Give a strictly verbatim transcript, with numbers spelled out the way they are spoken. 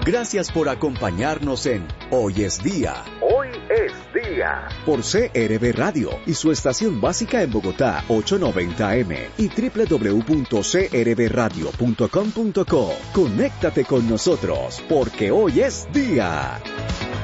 Gracias por acompañarnos en Hoy es Día. Hoy es Día. Por C R V Radio y su estación básica en Bogotá, ochocientos noventa eme y doble u doble u doble u punto c r v radio punto com punto co. Conéctate con nosotros, porque hoy es día.